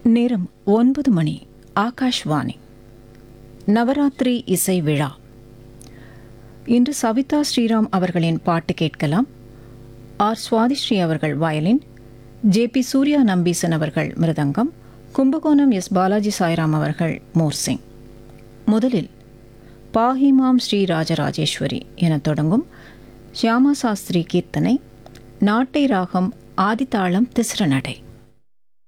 நேரம் 9 மணி. ஆகாஷ்வாணி. நவராத்திரி இசை விழா. இன்று சவிதா ஸ்ரீராம் அவர்களின் பாட்டு கேட்கலாம். ஆர் சுவாதிஸ்ரீ அவர்கள் வயலின், ஜே.பி. சூர்யா நம்பீசன் அவர்கள் மிருதங்கம், கும்பகோணம் எஸ். பாலாஜி சாய்ராம் அவர்கள் மோர்சிங். முதலில் பாஹிமாம் ஸ்ரீ ராஜராஜேஸ்வரி என தொடங்கும் ஷியாமா சாஸ்திரி கீர்த்தனை. நாட்டை ராகம் ஆதித்தாளம் திஸ்ர நடை.